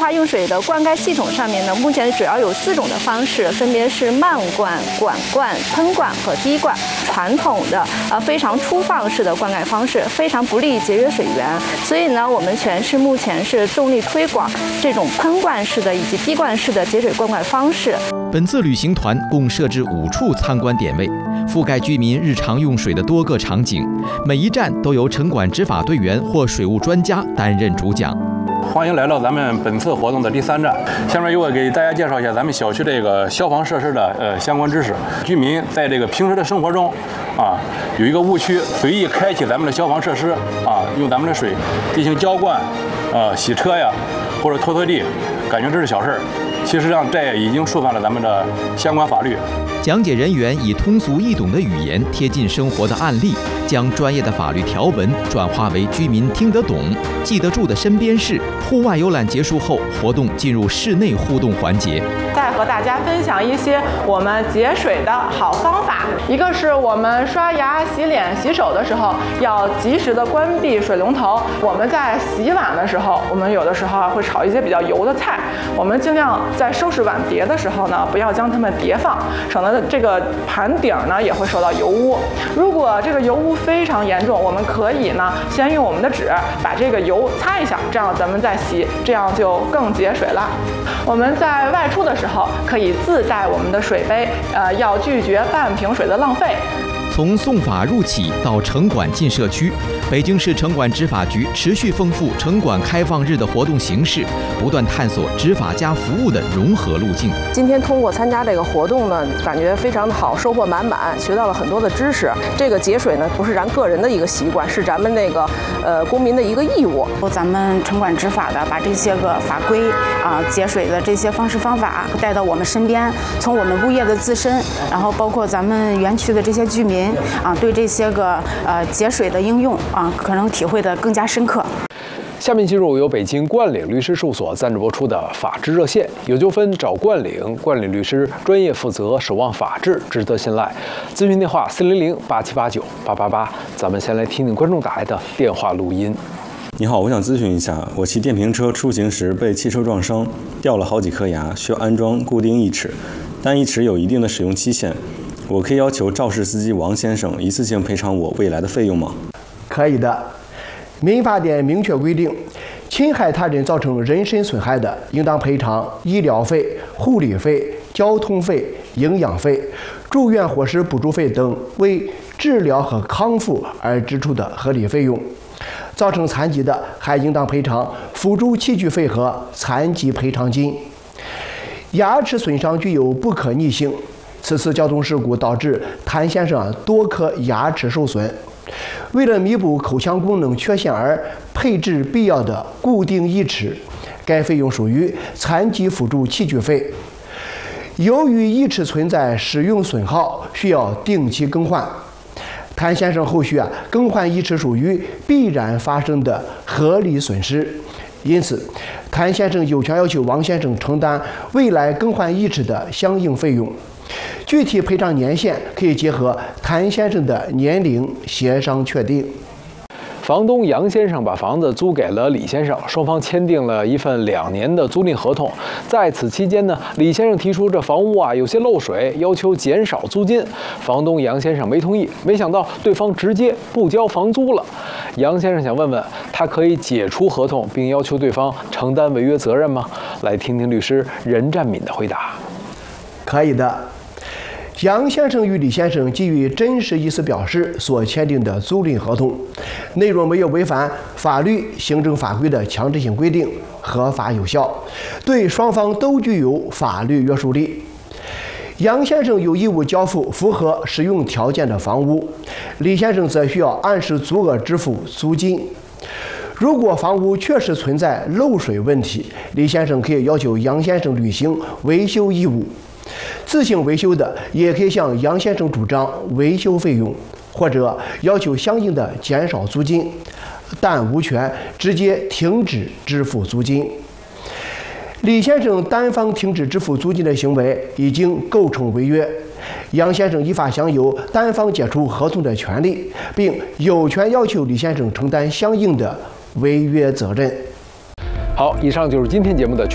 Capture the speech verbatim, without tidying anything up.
化用水的灌溉系统上面呢，目前主要有四种的方式，分别是漫灌、管灌、喷灌和滴灌。传统的呃非常粗放式的灌溉方式非常不利节约水源，所以呢，我们全市目前是重力推广这种喷灌式的以及滴灌式的节水灌溉方式。 本次旅行团共设置五处参观点位，覆盖居民日常用水的多个场景，每一站都由城管执法队员或水务专家担任主讲。 欢迎来到咱们本次活动的第三站。下面由我给大家介绍一下咱们小区这个消防设施的呃相关知识。居民在这个平时的生活中，啊，有一个误区，随意开启咱们的消防设施，啊，用咱们的水进行浇灌，啊，洗车呀，或者拖拖地，感觉这是小事儿。其实上，这已经触犯了咱们的相关法律。 讲解人员以通俗易懂的语言，贴近生活的案例，将专业的法律条文转化为居民听得懂、记得住的身边事。户外游览结束后，活动进入室内互动环节。 再和大家分享一些我们节水的好方法。一个是我们刷牙、洗脸、洗手的时候要及时的关闭水龙头。我们在洗碗的时候，我们有的时候会炒一些比较油的菜，我们尽量在收拾碗碟的时候呢，不要将它们叠放，省得这个盘顶呢也会受到油污。如果这个油污非常严重，我们可以呢先用我们的纸把这个油擦一下，这样咱们再洗，这样就更节水了。我们在外出的时候可以自带我们的水杯，呃，要拒绝半瓶水的浪费。 从送法入企到城管进社区，北京市城管执法局持续丰富城管开放日的活动形式，不断探索执法加服务的融合路径。 今天通过参加这个活动呢，感觉非常的好，收获满满，学到了很多的知识。这个节水呢，不是咱个人的一个习惯，是咱们那个呃公民的一个义务。 咱们城管执法的把这些个法规啊、节水的这些方式方法带到我们身边，从我们物业的自身，然后包括咱们园区的这些居民。啊，对这些个呃节水的应用啊，可能体会的更加深刻。 下面进入由北京冠岭律师事务所赞助播出的法治热线，有纠纷找冠岭，冠岭律师专业负责，守望法治，值得信赖。咨询电话四零零八七八九八八八。咱们先来听听观众打来的电话录音。 你好，我想咨询一下，我骑电瓶车出行时被汽车撞伤，掉了好几颗牙，需要安装固定义齿，但义齿有一定的使用期限。我可以要求肇事司机王先生一次性赔偿我未来的费用吗？ 可以的。民法典明确规定，侵害他人造成人身损害的，应当赔偿医疗费、护理费、交通费、营养费、住院伙食补助费等为治疗和康复而支出的合理费用。造成残疾的，还应当赔偿辅助器具费和残疾赔偿金。牙齿损伤具有不可逆性。此次交通事故导致谭先生多颗牙齿受损，为了弥补口腔功能缺陷而配置必要的固定义齿，该费用属于残疾辅助器具费。由于义齿存在使用损耗，需要定期更换。谭先生后续啊更换义齿属于必然发生的合理损失，因此谭先生有权要求王先生承担未来更换义齿的相应费用。具体赔偿年限可以结合谭先生的年龄协商确定。 房东杨先生把房子租给了李先生，双方签订了一份两年的租赁合同。在此期间呢，李先生提出这房屋啊有些漏水，要求减少租金。房东杨先生没同意，没想到对方直接不交房租了。杨先生想问问，他可以解除合同，并要求对方承担违约责任吗？来听听律师任占敏的回答。 可以的。杨先生与李先生基于真实意思表示所签订的租赁合同，内容没有违反法律、行政法规的强制性规定，合法有效，对双方都具有法律约束力。杨先生有义务交付符合使用条件的房屋，李先生则需要按时足额支付租金。如果房屋确实存在漏水问题，李先生可以要求杨先生履行维修义务。自行维修的也可以向杨先生主张维修费用，或者要求相应的减少租金，但无权直接停止支付租金。李先生单方停止支付租金的行为已经构成违约，杨先生依法享有单方解除合同的权利，并有权要求李先生承担相应的违约责任。 好，以上就是今天节目的全。